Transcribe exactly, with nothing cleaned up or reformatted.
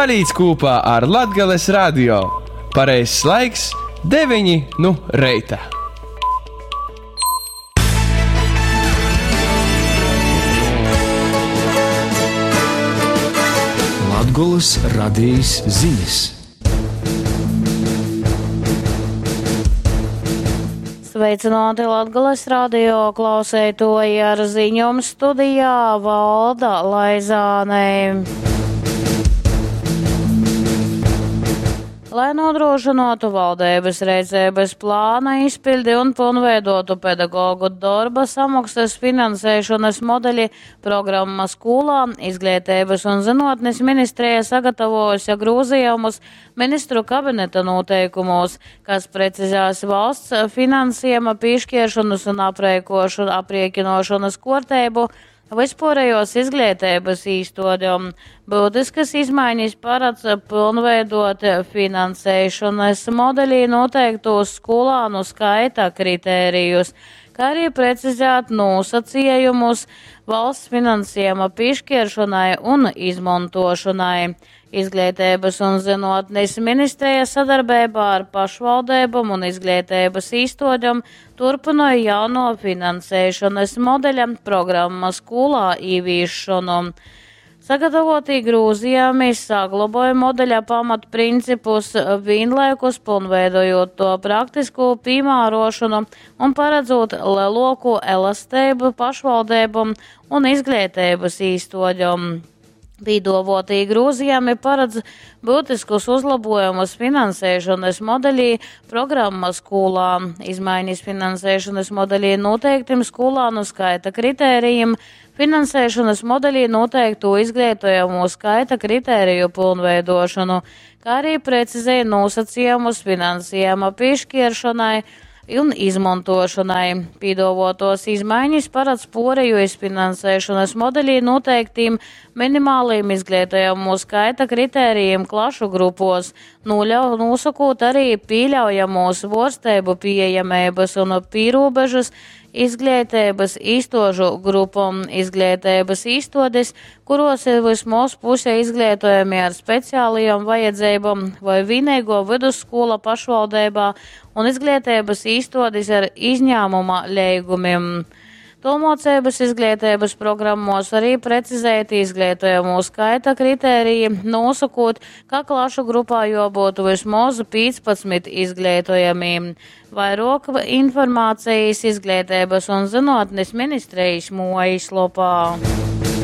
Palīdz kopā ar Latgales radio. Pareizs laiks deviņi nu reita. Latgolas radijas ziņas. Sveicināti Latgales radio klausētoji ar ziņojumu studijā Valda Laizāne. Lai nodrošinātu valdības reizēbas plāna izpildi un pilnveidotu pedagoģu darba samaksas finansēšanas modeļi, programma skolā Izglītības un zinātnes ministrija sagatavojusi grozījumus ministru kabineta noteikumos, kas precizēs valsts finansējuma piešķiršanas un aprēķinošanas kārtību vispārējos izglītības īstodam. Būtiskas izmaiņas paredz pilnveidot finansēšanas modelī noteiktos skolānu skaita kritērijus, kā arī precizēt nosacījumus valsts finansējuma piešķiršanai un izmantošanai. Izglītības un zinātnes ministrija sadarbībā ar pašvaldībām un izglītības īstodam turpināja jauno finansēšanas modeļa programma skolā ieviešanu. Sagatavotī grozījumi saglabāja modeļa pamatprincipus, vienlaikus pilnveidojot to praktisko piemērošanu un paredzot lielāku elastību pašvaldībām un izglītības īstodam. Pīdovotī grozījumi paredz būtiskus uzlabojumus finansēšanas modeļī programma skolā, izmaiņas finansēšanas modeļī noteiktiem skolānu skaita kritērijiem, finansēšanas modeļī noteikto izglītojumu skaita kritēriju pilnveidošanu, kā arī precizēja nosacījumus finansējuma piešķiršanai un izmantošanai. Pīdovotos izmaiņas paredz porējojas finansēšanas modeļī noteiktiem minimāliem izglītojumu skaita kritērijiem klašu grupos, nuļau, nosakot arī pieļaujamos vorsteibu pieejamības un pīrobežas izglītības īstožu grupām izglītības īstodes, kuros ir vismaz puse izglītojumi ar speciālajām vajadzībām vai vienīgo vidusskola pašvaldībā un izglītības īstodes ar izņēmuma līgumiem. Tolmocības izglītības programmos arī precizēti izglītojumu skaita kritēriji, nosakot, ka klašu grupā jābūt vismaz piecpadsmit izglītojumiem. Vairāk informācijas Izglītības un zinātnes ministrijas mājaslapā.